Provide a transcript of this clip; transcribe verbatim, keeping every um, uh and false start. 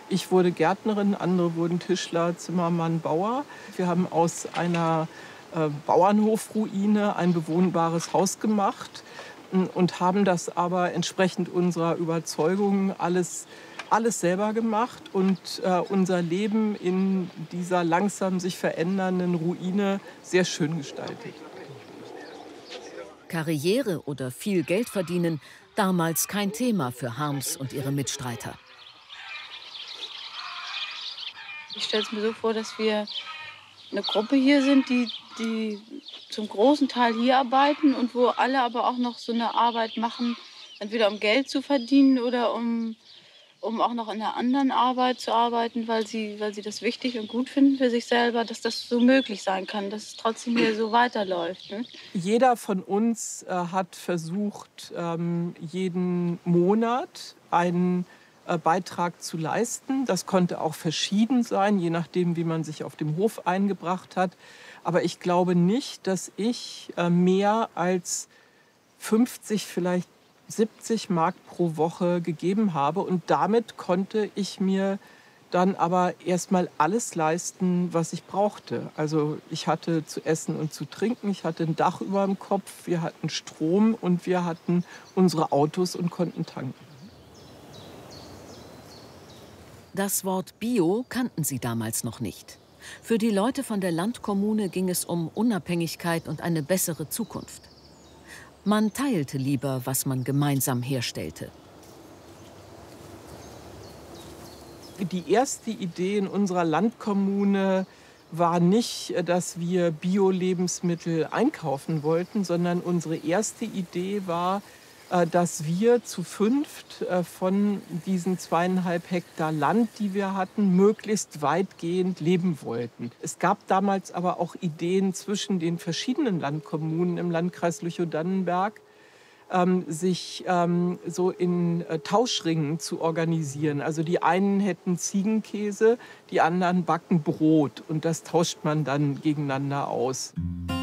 Ich wurde Gärtnerin, andere wurden Tischler, Zimmermann, Bauer. Wir haben aus einer äh, Bauernhofruine ein bewohnbares Haus gemacht und haben das aber entsprechend unserer Überzeugungen alles, alles selber gemacht und äh, unser Leben in dieser langsam sich verändernden Ruine sehr schön gestaltet. Karriere oder viel Geld verdienen, damals kein Thema für Harms und ihre Mitstreiter. Ich stelle es mir so vor, dass wir eine Gruppe hier sind, die, die zum großen Teil hier arbeiten und wo alle aber auch noch so eine Arbeit machen, entweder um Geld zu verdienen oder um, um auch noch in einer anderen Arbeit zu arbeiten, weil sie, weil sie das wichtig und gut finden für sich selber, dass das so möglich sein kann, dass es trotzdem hier so weiterläuft. Ne? Jeder von uns äh, hat versucht, ähm, jeden Monat einen äh, Beitrag zu leisten. Das konnte auch verschieden sein, je nachdem, wie man sich auf dem Hof eingebracht hat. Aber ich glaube nicht, dass ich äh, mehr als fünfzig, vielleicht siebzig Mark pro Woche gegeben habe. Und damit konnte ich mir dann aber erst mal alles leisten, was ich brauchte. Also ich hatte zu essen und zu trinken, ich hatte ein Dach über dem Kopf, wir hatten Strom und wir hatten unsere Autos und konnten tanken. Das Wort Bio kannten sie damals noch nicht. Für die Leute von der Landkommune ging es um Unabhängigkeit und eine bessere Zukunft. Man teilte lieber, was man gemeinsam herstellte. Die erste Idee in unserer Landkommune war nicht, dass wir Bio-Lebensmittel einkaufen wollten, sondern unsere erste Idee war, dass wir zu fünft von diesen zweieinhalb Hektar Land, die wir hatten, möglichst weitgehend leben wollten. Es gab damals aber auch Ideen zwischen den verschiedenen Landkommunen im Landkreis Lüchow-Dannenberg, ähm, sich ähm, so in äh, Tauschringen zu organisieren. Also die einen hätten Ziegenkäse, die anderen backen Brot und das tauscht man dann gegeneinander aus.